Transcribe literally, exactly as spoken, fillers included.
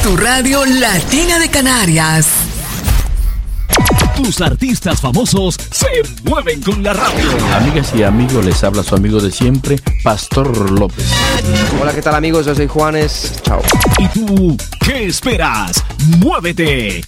tu radio latina de Canarias. Tus artistas famosos se mueven con la radio. Amigas y amigos, les habla su amigo de siempre, Pastor López. Hola, ¿qué tal amigos? Yo soy Juanes. Chao. ¿Y tú qué esperas? ¡Muévete!